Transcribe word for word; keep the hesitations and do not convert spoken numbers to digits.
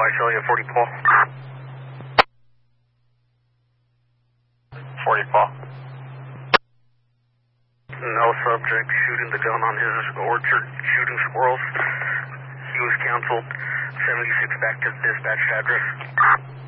Visalia, forty Paul. forty Paul. No subject shooting the gun on his orchard, shooting squirrels. He was counseled. seventy-six back to dispatch address.